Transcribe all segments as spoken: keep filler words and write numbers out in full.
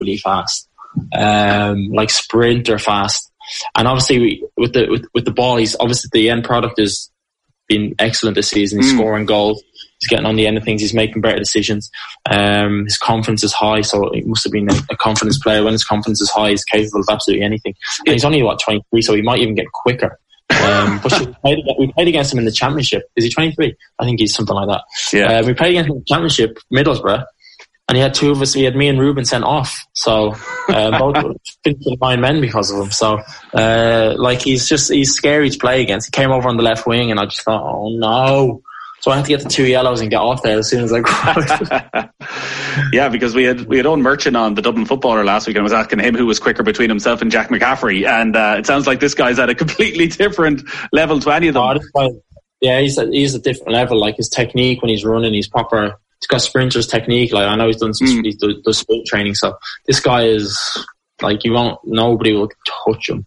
unbelievably fast, um, like sprinter fast. And obviously we, with the with, with the ball, he's obviously the end product has been excellent this season. He's mm. scoring goals. He's getting on the end of things. He's making better decisions. Um, his confidence is high, so he must have been a, a confidence player. When his confidence is high, he's capable of absolutely anything. And he's only, what, twenty-three, so he might even get quicker. Um, but we played, we played against him in the Championship. Is he twenty-three? I think he's something like that. Yeah. Uh, we played against him in the Championship, Middlesbrough, and he had two of us. He had me and Ruben sent off. So uh, both finished with nine men because of him. So uh, like he's just he's scary to play against. He came over on the left wing, and I just thought, oh no. So I had to get the two yellows and get off there as soon as I could. Yeah, because we had we had Owen Merchant on, the Dublin footballer, last week, and I was asking him who was quicker between himself and Jack McCaffrey, and uh, it sounds like this guy's at a completely different level to any of them. Oh, yeah, he's a, he's a different level. Like his technique when he's running, he's proper. He's got sprinter's technique. Like I know he's done some mm. he does, does sprint training. So this guy is like you won't. Nobody will touch him.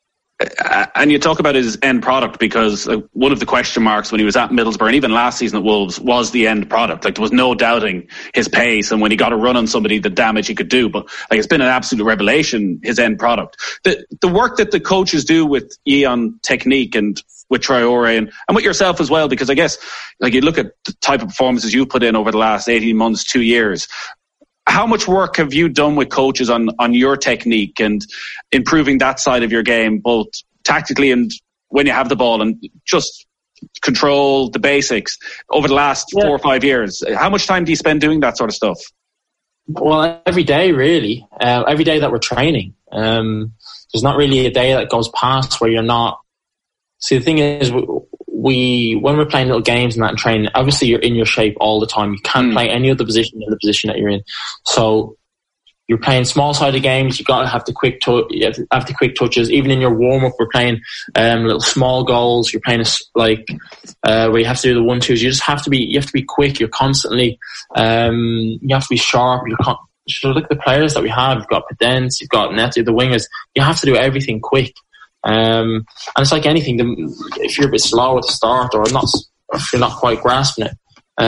And you talk about his end product, because uh, one of the question marks when he was at Middlesbrough and even last season at Wolves was the end product. Like there was no doubting his pace, and when he got a run on somebody, the damage he could do. But like it's been an absolute revelation, his end product. The the work that the coaches do with Yi on technique and with Traore and, and with yourself as well, because I guess like you look at the type of performances you've put in over the last eighteen months, two years. How much work have you done with coaches on, on your technique and improving that side of your game, both tactically and when you have the ball, and just control the basics over the last yeah. four or five years? How much time do you spend doing that sort of stuff? Well, every day, really. Uh, every day that we're training. Um, there's not really a day that goes past where you're not... See, the thing is, we when we're playing little games and that and training, obviously you're in your shape all the time. You can't mm. play any other position in the position that you're in. So you're playing small-sided games. You got to have the quick tu- you have, to have the quick touches. Even in your warm-up, we're playing um, little small goals. You're playing a, like uh, where you have to do the one-twos. You just have to be. You have to be quick. You're constantly. Um, you have to be sharp. You're con- so look at the players that we have. You've got Pedence. You've got Neto, the wingers. You have to do everything quick. Um, and it's like anything, the, if you're a bit slow at the start or not, or if you're not quite grasping it,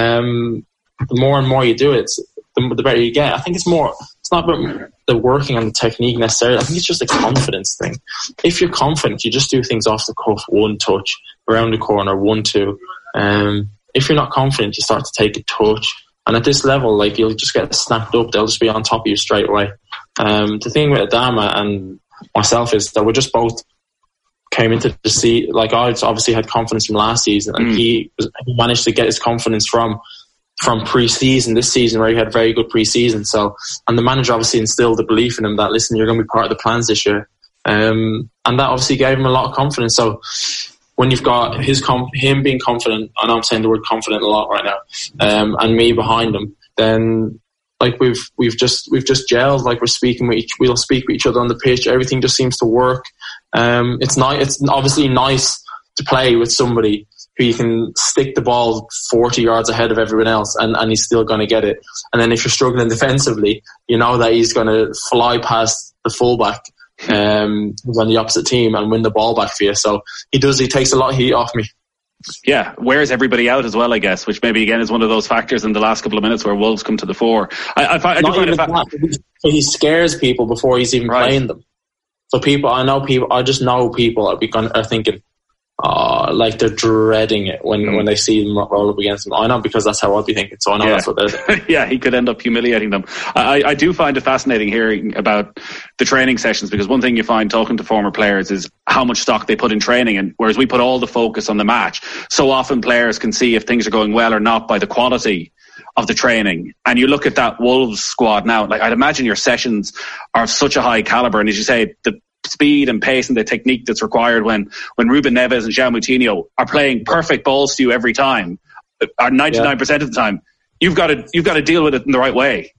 um, the more and more you do it, the, the better you get. I think it's more, it's not about the working on the technique necessarily. I think it's just a confidence thing. If you're confident, you just do things off the cuff, one touch, around the corner, one, two. Um, if you're not confident, you start to take a touch. And at this level, like you'll just get snapped up. They'll just be on top of you straight away. Um, the thing with Adama and myself is that we're just both came into the sea, like I obviously had confidence from last season, and mm. he, was, he managed to get his confidence from from pre-season this season, where he had a very good pre-season. So, and the manager obviously instilled the belief in him that, listen, you're going to be part of the plans this year, um, and that obviously gave him a lot of confidence. So when you've got his com- him being confident, I know I'm saying the word confident a lot right now, um, and me behind him, then like we've we've just we've just gelled. Like we're speaking with each, we'll speak with each other on the pitch. Everything just seems to work. Um, it's nice. It's obviously nice to play with somebody who you can stick the ball forty yards ahead of everyone else, and, and he's still going to get it. And then if you're struggling defensively, you know that he's going to fly past the fullback um, who's on the opposite team and win the ball back for you. So he does. He takes a lot of heat off me. Yeah, wears everybody out as well, I guess, which maybe again is one of those factors in the last couple of minutes where Wolves come to the fore. I, I, find, I do find it fa- that, he scares people before he's even right. playing them. So people, I know people, I just know people are, be, are thinking, uh, like they're dreading it when, mm. when they see them roll up against them. I know, because that's how I'd be thinking. So I know yeah. that's what they're thinking. Yeah, he could end up humiliating them. I, I do find it fascinating hearing about the training sessions, because one thing you find talking to former players is how much stock they put in training, and whereas we put all the focus on the match, so often players can see if things are going well or not by the quality of the training. And you look at that Wolves squad now, like I'd imagine your sessions are of such a high caliber, and as you say, the speed and pace and the technique that's required when when Ruben Neves and João Moutinho are playing perfect balls to you every time, are ninety-nine percent yeah. of the time, you've got to you've got to deal with it in the right way.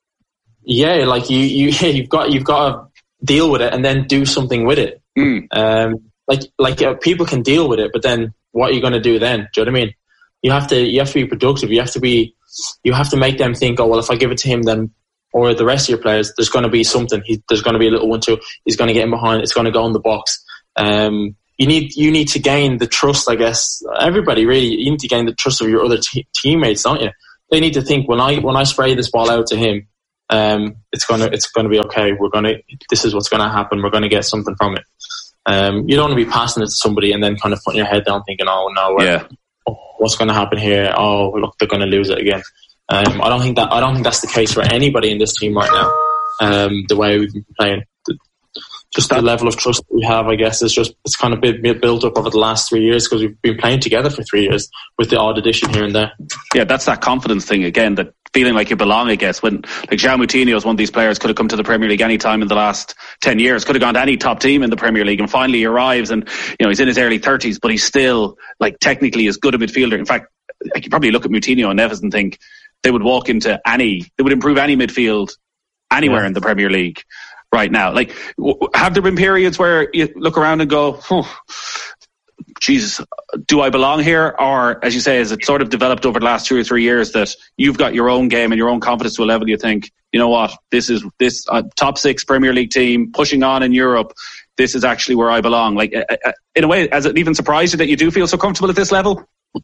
Yeah, like you you you've got you've got to deal with it and then do something with it. Mm. Um, like like uh, people can deal with it, but then what are you going to do then? Do you know what I mean? You have to you have to be productive. You have to be you have to make them think, oh well, if I give it to him, then. Or the rest of your players, there's going to be something. He, there's going to be a little one-two. He's going to get in behind. It's going to go in the box. Um, you need you need to gain the trust, I guess. Everybody really, you need to gain the trust of your other t- teammates, don't you? They need to think, when I when I spray this ball out to him, um, it's gonna it's gonna be okay. We're gonna this is what's gonna happen. We're gonna get something from it. Um, you don't want to be passing it to somebody and then kind of putting your head down, thinking, "Oh no, yeah. oh, what's going to happen here? Oh, look, they're going to lose it again." Um, I don't think that I don't think that's the case for anybody in this team right now. Um, the way we've been playing, just the level of trust that we have, I guess, is just it's kind of been built up over the last three years because we've been playing together for three years with the odd addition here and there. Yeah, that's that confidence thing again, that feeling like you belong, I guess. When like João Moutinho is one of these players, could have come to the Premier League any time in the last ten years, could have gone to any top team in the Premier League, and finally he arrives, and you know he's in his early thirties, but he's still like technically as good a midfielder. In fact, I could probably look at Moutinho and Neves and think they would walk into any, they would improve any midfield anywhere yeah. in the Premier League right now. Like, have there been periods where you look around and go, oh, Jesus, do I belong here? Or, as you say, has it sort of developed over the last two or three years that you've got your own game and your own confidence to a level you think, you know what, this is this uh, top six Premier League team pushing on in Europe. This is actually where I belong. Like, uh, in a way, has it even surprised you that you do feel so comfortable at this level?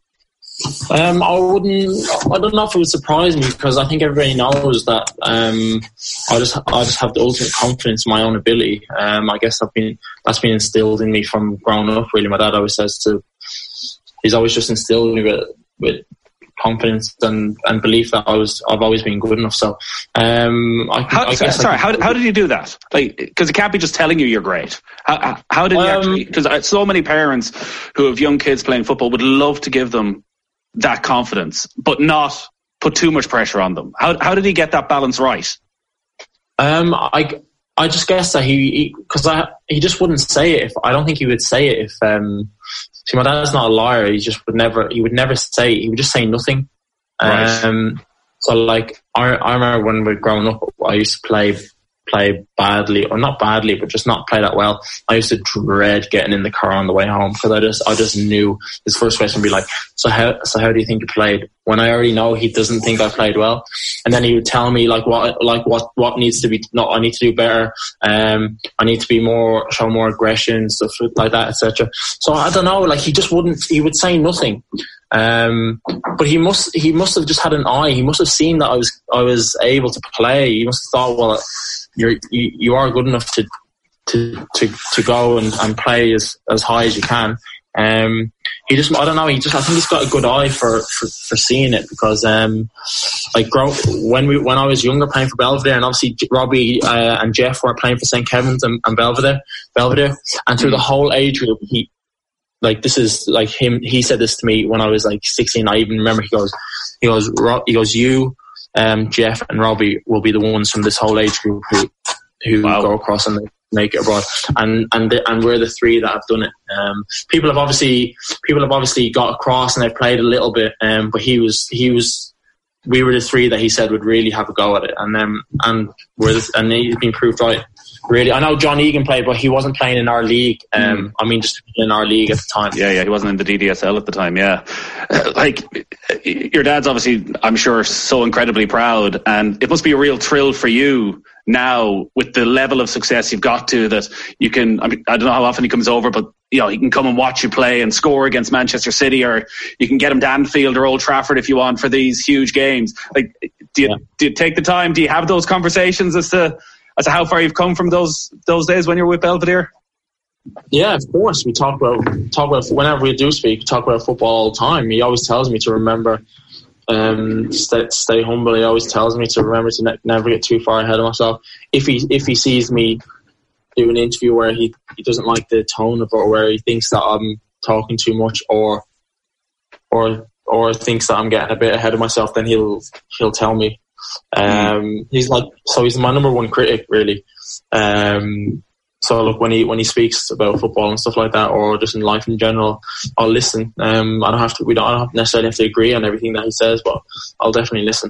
Um, I wouldn't. I don't know if it would surprise me because I think everybody knows that. Um, I just, I just have the ultimate confidence in my own ability. Um, I guess I've been that's been instilled in me from growing up. Really, my dad always says to. He's always just instilled me with, with confidence and, and belief that I was. I've always been good enough. So, um, I, how, I guess sorry, I how how did you do that? Like, because it can't be just telling you you're great. How, how did you um, actually? Because so many parents who have young kids playing football would love to give them that confidence, but not put too much pressure on them. How how did he get that balance right? Um, I I just guess that he because I he just wouldn't say it. If I don't think he would say it if um. See, my dad's not a liar. He just would never. He would never say. He would just say nothing. Right. Um. So like I I remember when we were growing up, I used to play. play badly, or not badly, but just not play that well. I used to dread getting in the car on the way home because I just, I just knew his first question would be like, so how, so how do you think you played? When I already know he doesn't think I played well. And then he would tell me like what, like what, what needs to be, no, I need to do better. Um, I need to be more, show more aggression, stuff like that, et cetera. So I don't know, like he just wouldn't, he would say nothing. Um, but he must, he must have just had an eye. He must have seen that I was, I was able to play. He must have thought, well, you're, you, you are good enough to, to, to, to go and, and play as, as high as you can. Um, he just, I don't know, he just, I think he's got a good eye for, for, for seeing it because, um, like, grow, when we, when I was younger playing for Belvedere, and obviously Robbie, uh, and Jeff were playing for Saint Kevin's and, and Belvedere, Belvedere, and through the whole age group, he, like, this is like him, he said this to me when I was like sixteen. I even remember he goes, he goes, he goes, you, um, Jeff and Robbie will be the ones from this whole age group who, who wow. go across and make it abroad. And, and, the, and we're the three that have done it. Um, people have obviously, people have obviously got across and they've played a little bit, um, but he was, he was, we were the three that he said would really have a go at it. And then, um, and we're the, and he's been proved right. Really, I know John Egan played, but he wasn't playing in our league. Um, mm. I mean, just in our league at the time. Yeah, yeah, he wasn't in the D D S L at the time. Yeah, uh, like your dad's obviously, I'm sure, so incredibly proud, and it must be a real thrill for you now with the level of success you've got to that you can. I mean, I don't know how often he comes over, but you know, he can come and watch you play and score against Manchester City, or you can get him to Anfield or Old Trafford if you want for these huge games. Like, do you yeah. do you take the time? Do you have those conversations as to as to how far you've come from those those days when you were with Belvedere? Yeah, of course. We talk about talk about whenever we do speak, we talk about football all the time. He always tells me to remember, um, stay, stay humble. He always tells me to remember to ne- never get too far ahead of myself. If he if he sees me do an interview where he, he doesn't like the tone of it, or where he thinks that I'm talking too much, or or or thinks that I'm getting a bit ahead of myself, then he'll he'll tell me. Um, he's like, so he's my number one critic, really. Um, so look, when he when he speaks about football and stuff like that, or just in life in general, I'll listen. Um, I don't have to. We don't, I don't necessarily have to agree on everything that he says, but I'll definitely listen.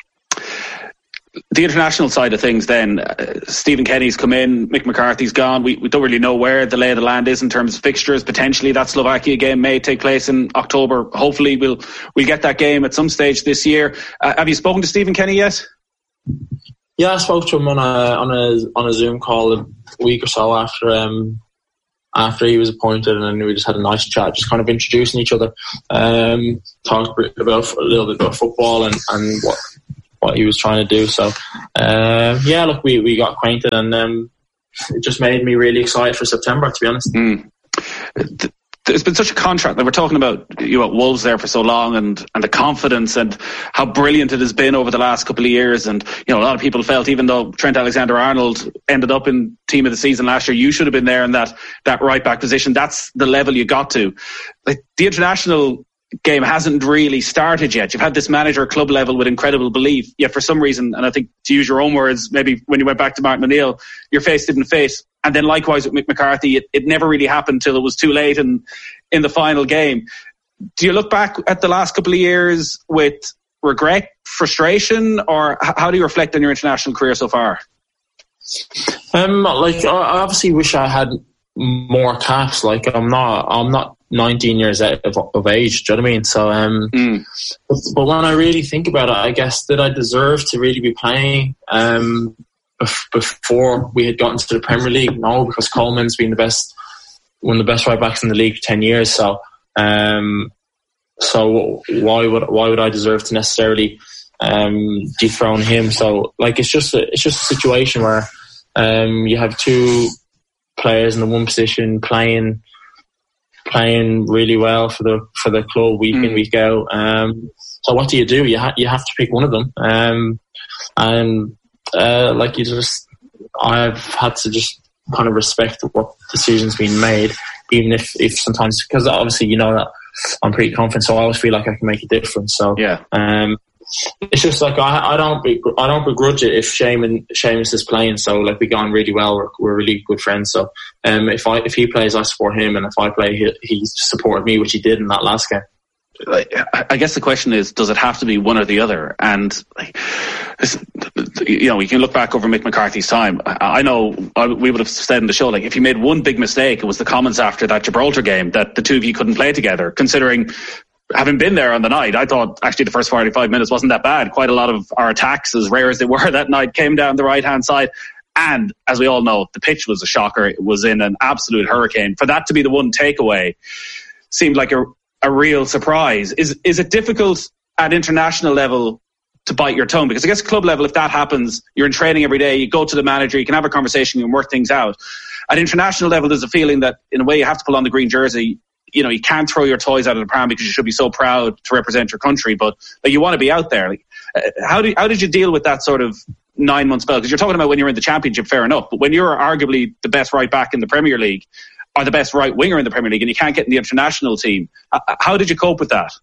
The international side of things, then, uh, Stephen Kenny's come in, Mick McCarthy's gone. We, we don't really know where the lay of the land is in terms of fixtures. Potentially, that Slovakia game may take place in October. Hopefully, we'll we'll get that game at some stage this year. Uh, have you spoken to Stephen Kenny yet? Yeah, I spoke to him on a on a on a Zoom call a week or so after um after he was appointed, and then we just had a nice chat, just kind of introducing each other. Um, talked about a little bit about football and and what. what he was trying to do. So uh, yeah, look, we, we got acquainted, and um, it just made me really excited for September, to be honest. Mm. There's been such a contract that we're talking about, you know, Wolves there for so long, and, and the confidence and how brilliant it has been over the last couple of years. And, you know, a lot of people felt, even though Trent Alexander-Arnold ended up in team of the season last year, you should have been there in that, that right back position. That's the level you got to. Like, the international game hasn't really started yet. You've had this manager club level with incredible belief, yet for some reason, and I think to use your own words, maybe when you went back to Martin O'Neill, your face didn't fit. And then likewise with Mick McCarthy, it, it never really happened till it was too late in, in the final game. Do you look back at the last couple of years with regret, frustration, or how do you reflect on your international career so far? Um, like, I obviously wish I had more caps. Like, I'm not, I'm not nineteen years out of, of age. Do you know what I mean? So, um, mm. but, but when I really think about it, I guess, did I deserve to really be playing? Um, before we had gotten to the Premier League? No, because Coleman's been the best, one of the best right backs in the league for ten years. So, um, so why would why would I deserve to necessarily um, dethrone him? So, like, it's just a, it's just a situation where um, you have two players in the one position playing playing really well for the for the club week mm. in, week out. Um, so, what do you do? You ha- you have to pick one of them, um, and Uh, like you just, I've had to just kind of respect what decisions being made, even if, if sometimes, because obviously you know that I'm pretty confident, so I always feel like I can make a difference. So yeah, um, it's just like I, I don't, be, I don't begrudge it if Seamus, Seamus is playing. So like we got on really well, we're, we're really good friends. So um, if I if he plays, I support him, and if I play, he, he supported me, which he did in that last game. I guess the question is, does it have to be one or the other? And, like, you know, you can look back over Mick McCarthy's time. I know we would have said in the show, like, if you made one big mistake, it was the comments after that Gibraltar game that the two of you couldn't play together. Considering, having been there on the night, I thought actually the first forty-five minutes wasn't that bad. Quite a lot of our attacks, as rare as they were that night, came down the right-hand side. And, as we all know, the pitch was a shocker. It was in an absolute hurricane. For that to be the one takeaway seemed like a a real surprise. Is is it difficult at international level to bite your tongue? Because I guess club level, if that happens, you're in training every day, you go to the manager, you can have a conversation and work things out. At international level, there's a feeling that in a way you have to pull on the green jersey. You know, you can't throw your toys out of the pram because you should be so proud to represent your country, but like, you want to be out there. Like, uh, how do how did you deal with that sort of nine month spell? Because you're talking about when you're in the Championship, fair enough, but when you're arguably the best right back in the Premier League, or the best right winger in the Premier League, and you can't get in the international team, how did you cope with that?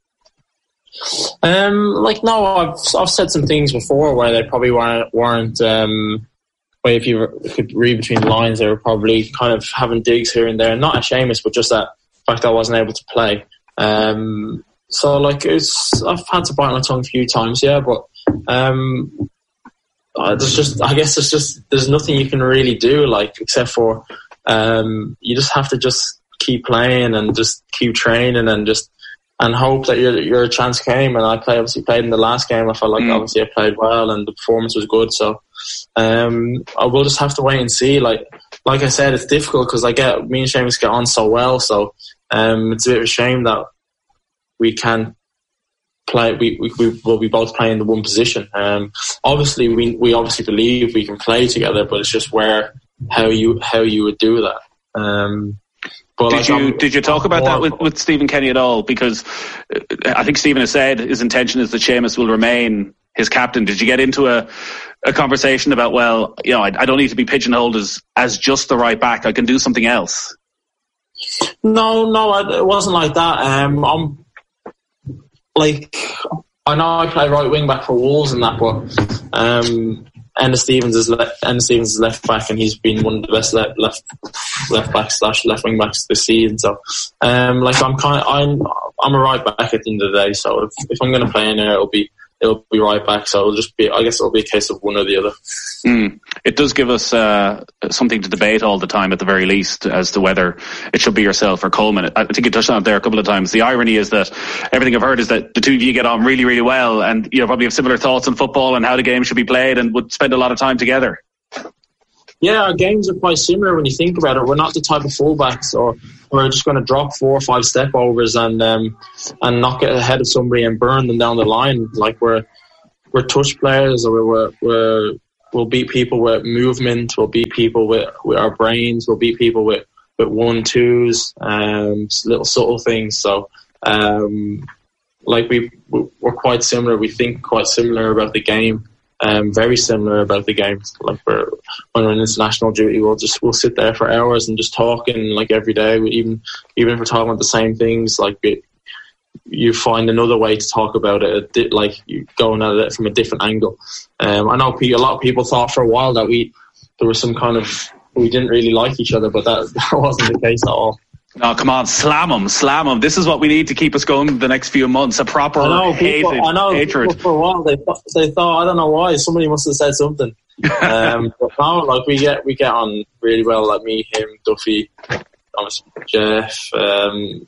Um, like, no, I've I've said some things before where they probably weren't, weren't um, where if you could read between the lines, they were probably kind of having digs here and there, not at Seamus, but just that fact I wasn't able to play. Um, so, like, it's, I've had to bite my tongue a few times, yeah, but um, there's just, I guess there's just, there's nothing you can really do, like, except for Um, you just have to just keep playing and just keep training and just and hope that your your chance came. And I play, obviously played in the last game. I felt like mm. obviously I played well and the performance was good. So um, I will just have to wait and see. Like like I said, it's difficult because I get me and Seamus get on so well. So um, it's a bit of a shame that we can't play. We we, we will be both playing the one position. Um, obviously we we obviously believe we can play together, but it's just where. How you how you would do that? Um, but did like you I'm, did you talk about that with, with Stephen Kenny at all? Because I think Stephen has said his intention is that Seamus will remain his captain. Did you get into a, a conversation about, well, you know, I, I don't need to be pigeonholed as as just the right back. I can do something else. No, no, it wasn't like that. Um, I'm like I know I play right wing back for Wolves and that, but um. Enda Stevens is left. Enda Stevens is left back, and he's been one of the best left left left back slash left wing backs this season. So, um, like I'm kind, of, I'm I'm a right back at the end of the day. So if, if I'm going to play in there, it'll be it'll be right back. So it'll just be, I guess it'll be a case of one or the other. Mm. It does give us uh, something to debate all the time, at the very least, as to whether it should be yourself or Coleman. I think you touched on it there a couple of times. The irony is that everything I've heard is that the two of you get on really, really well, and you know probably have similar thoughts on football and how the game should be played, and would spend a lot of time together. Yeah, our games are quite similar when you think about it. We're not the type of fullbacks, or we're just going to drop four or five step overs and um, and knock it ahead of somebody and burn them down the line. Like we're we're touch players, or we're, we're we'll beat people with movement. We'll beat people with, with our brains. We'll beat people with with one twos, um, little subtle things. So, um, like we we're quite similar. We think quite similar about the game. Um, very similar about the game. Like we're, when we're in international duty, we'll just we'll sit there for hours and just talking like every day. We even even if we're talking about the same things, like we, you find another way to talk about it, like you going at it from a different angle. Um, I know a lot of people thought for a while that we there was some kind of we didn't really like each other, but that, that wasn't the case at all. No, come on, slam them, slam them. This is what we need to keep us going the next few months. A proper I know, people, hated, I know hatred. For a while, they thought, they thought, I don't know why, somebody must have said something. um, but no, like we get we get on really well. Like me, him, Duffy, Thomas, Jeff, um,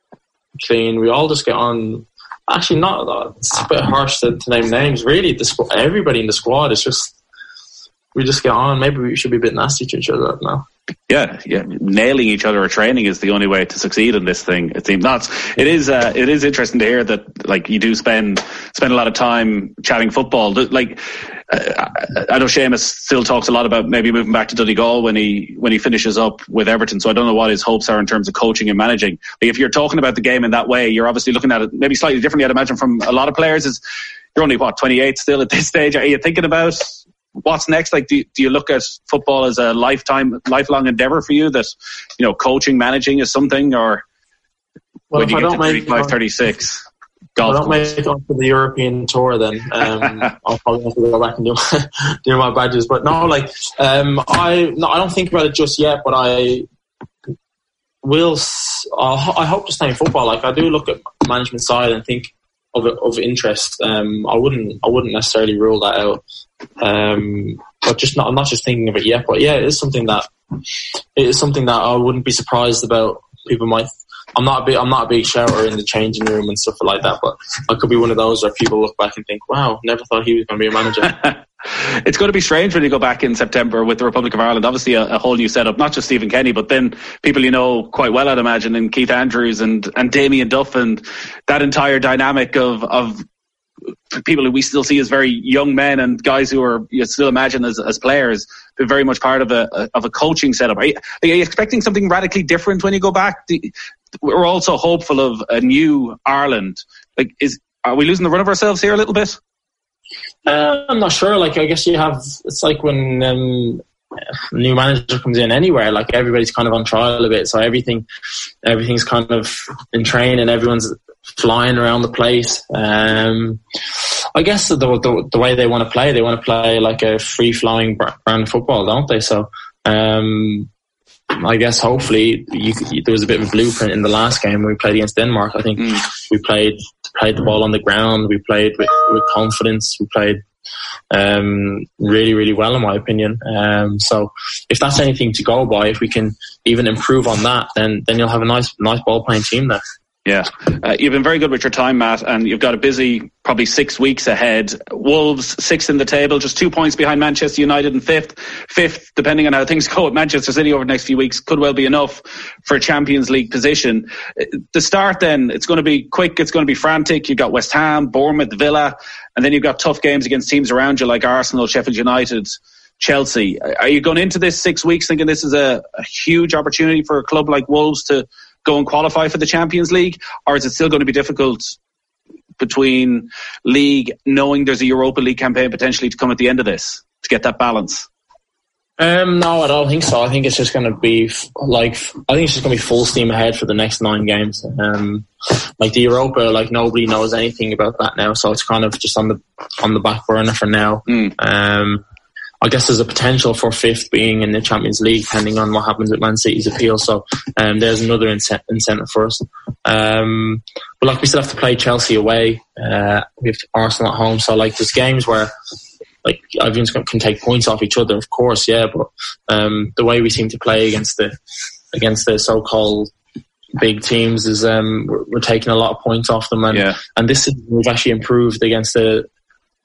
Clean. We all just get on. Actually, not. It's a bit harsh to, to name names. Really, the squ- everybody in the squad is just. We just get on. Maybe we should be a bit nasty to each other now. Yeah, yeah. Nailing each other at training is the only way to succeed in this thing. It seems not. It is. Uh, it is interesting to hear that, like, you do spend spend a lot of time chatting football. Like, uh, I know Seamus still talks a lot about maybe moving back to Donegal when he when he finishes up with Everton. So I don't know what his hopes are in terms of coaching and managing. Like, if you're talking about the game in that way, you're obviously looking at it maybe slightly differently. I'd imagine from a lot of players. Is you're only what twenty-eight still at this stage. Are you thinking about what's next? Like, do, do you look at football as a lifetime, lifelong endeavour for you? That, you know, coaching, managing is something, or well, when you if get I don't to thirty-five, thirty-six, golf. If I don't make it onto the European tour, then um, I'll probably have to go back and do my, do my badges. But no, like um, I, no, I don't think about it just yet. But I will. I'll, I hope to stay in football. Like, I do look at the management side and think of of interest. Um, I wouldn't. I wouldn't necessarily rule that out. Um, but just not, I'm not just thinking of it yet, but yeah, it is something that it is something that I wouldn't be surprised about. People might. I'm not a big. I'm not a big shouter in the changing room and stuff like that, but I could be one of those where people look back and think, "Wow, never thought he was going to be a manager." It's going to be strange when you go back in September with the Republic of Ireland. Obviously, a, a whole new setup. Not just Stephen Kenny, but then people you know quite well, I'd imagine, and Keith Andrews and and Damien Duff, and that entire dynamic of of. people who we still see as very young men and guys who are you still imagine as, as players, but very much part of a of a coaching setup. Are you, are you expecting something radically different when you go back? We're also hopeful of a new Ireland. Like, is are we losing the run of ourselves here a little bit? Uh, I'm not sure. Like, I guess you have. It's like when um, a new manager comes in anywhere. Like, everybody's kind of on trial a bit, so everything, everything's kind of in training. Everyone's flying around the place. Um, I guess the, the the way they want to play, they want to play like a free-flowing brand of football, don't they? So um, I guess hopefully you, you, there was a bit of a blueprint in the last game when we played against Denmark. I think mm. we played played the ball on the ground. We played with, with confidence. We played um, really, really well, in my opinion. Um, so if that's anything to go by, if we can even improve on that, then then you'll have a nice nice ball-playing team there. Yeah, uh, you've been very good with your time, Matt, and you've got a busy probably six weeks ahead. Wolves sixth in the table, just two points behind Manchester United in fifth. Fifth, depending on how things go at Manchester City over the next few weeks, could well be enough for a Champions League position. The start then, it's going to be quick, it's going to be frantic. You've got West Ham, Bournemouth, Villa, and then you've got tough games against teams around you like Arsenal, Sheffield United, Chelsea. Are you going into this six weeks thinking this is a, a huge opportunity for a club like Wolves to go and qualify for the Champions League, or is it still going to be difficult between league, knowing there's a Europa League campaign potentially to come at the end of this to get that balance? Um, no, I don't think so. I think it's just going to be like I think it's just going to be full steam ahead for the next nine games. Um, like the Europa, like nobody knows anything about that now, so it's kind of just on the on the back burner for now. Mm. Um, I guess there's a potential for fifth being in the Champions League, depending on what happens with Man City's appeal. So um, there's another incentive for us. Um, but like we still have to play Chelsea away. Uh, we have Arsenal at home. So like there's games where like everyone's can take points off each other, of course, yeah. But um, the way we seem to play against the against the so-called big teams is um, we're, we're taking a lot of points off them. And yeah. and this is, we've actually improved against the. the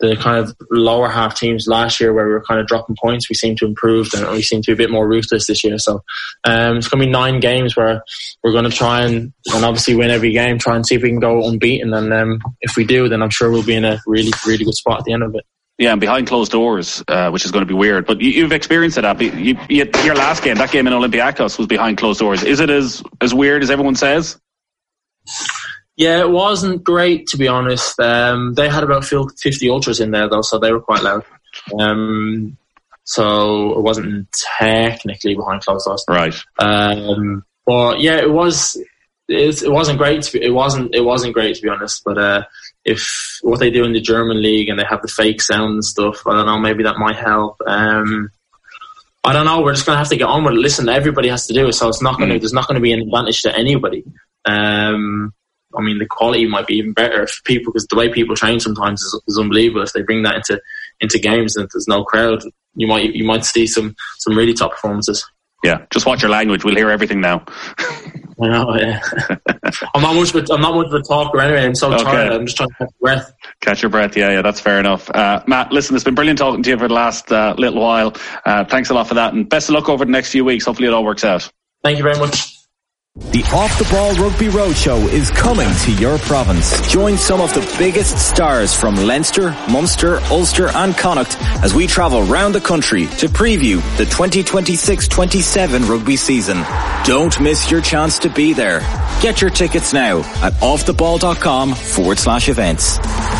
the kind of lower half teams last year where we were kind of dropping points, we seem to improve and we seem to be a bit more ruthless this year. So um, it's going to be nine games where we're going to try and, and obviously win every game, try and see if we can go unbeaten. And um, if we do, then I'm sure we'll be in a really, really good spot at the end of it. Yeah, and behind closed doors, uh, which is going to be weird. But you, you've experienced it, Abby. You, you, your last game, that game in Olympiacos, was behind closed doors. Is it as, as weird as everyone says? Yeah, it wasn't great, to be honest. Um, they had about fifty ultras in there, though, so they were quite loud. Um, so it wasn't technically behind closed doors. Right. Um, but yeah, it was. It, it wasn't great. To be, it wasn't. It wasn't great, to be honest. But uh, if what they do in the German league and they have the fake sound and stuff, I don't know. Maybe that might help. Um, I don't know. We're just going to have to get on with it. Listen, everybody has to do it, so it's not going to. Mm. There's not going to be an advantage to anybody. Um, I mean, the quality might be even better if people, because the way people train sometimes is, is unbelievable. If they bring that into into games and there's no crowd, you might you might see some some really top performances. Yeah, just watch your language. We'll hear everything now. I know. Yeah. I'm not much. Of a, I'm not much of a talker anyway. I'm so okay. tired. I'm just trying to catch your breath. Catch your breath. Yeah, yeah, that's fair enough. Uh, Matt, listen, it's been brilliant talking to you for the last uh, little while. Uh, thanks a lot for that, and best of luck over the next few weeks. Hopefully, it all works out. Thank you very much. The Off the Ball Rugby Roadshow is coming to your province. Join some of the biggest stars from Leinster, Munster, Ulster and Connacht as we travel round the country to preview the twenty twenty-six twenty-seven rugby season. Don't miss your chance to be there. Get your tickets now at offtheball.com forward slash events.